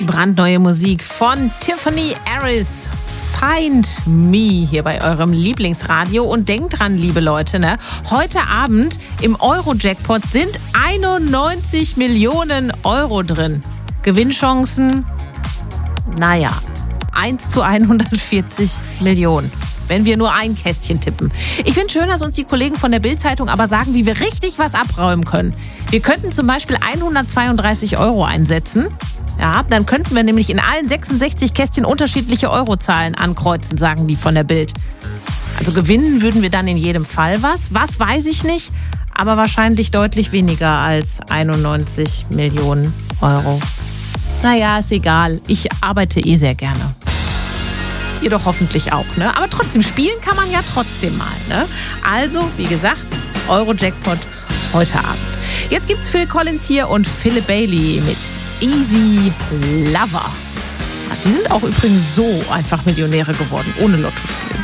Brandneue Musik von Tiffany Harris. Find Me hier bei eurem Lieblingsradio. Und denkt dran, liebe Leute, heute Abend im Euro-Jackpot sind 91 Millionen Euro drin. Gewinnchancen, 1 zu 140 Millionen. Wenn wir nur ein Kästchen tippen. Ich finde schön, dass uns die Kollegen von der Bild-Zeitung aber sagen, wie wir richtig was abräumen können. Wir könnten zum Beispiel 132 Euro einsetzen. Ja, dann könnten wir nämlich in allen 66 Kästchen unterschiedliche Eurozahlen ankreuzen, sagen die von der Bild. Also gewinnen würden wir dann in jedem Fall was. Was, weiß ich nicht, aber wahrscheinlich deutlich weniger als 91 Millionen Euro. Ist egal. Ich arbeite sehr gerne. Ihr doch hoffentlich auch, Aber trotzdem, spielen kann man ja trotzdem mal, Also, wie gesagt, Euro-Jackpot heute Abend. Jetzt gibt's Phil Collins hier und Philip Bailey mit Easy Lover. Die sind auch übrigens so einfach Millionäre geworden, ohne Lotto spielen.